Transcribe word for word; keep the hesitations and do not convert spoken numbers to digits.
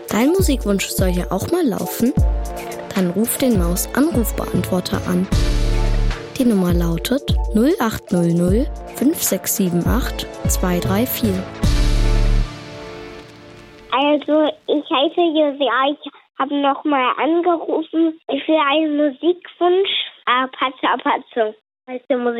Dein Musikwunsch soll hier auch mal laufen? Dann ruf den Maus-Anrufbeantworter an. Die Nummer lautet null acht null null fünf sechs sieben acht zwei drei vier. Also, ich heiße Josia, ich habe nochmal angerufen für einen Musikwunsch. Ah, Patze, Patze heißt der Musik.